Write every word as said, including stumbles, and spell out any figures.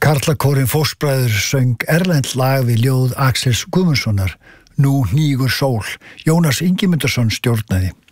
Karlakórinn Fóstbræður söng erlent lag við ljóð Axels Guðmundssonar, Nú hnígur sól. Jónas Ingimundarson stjórnaði.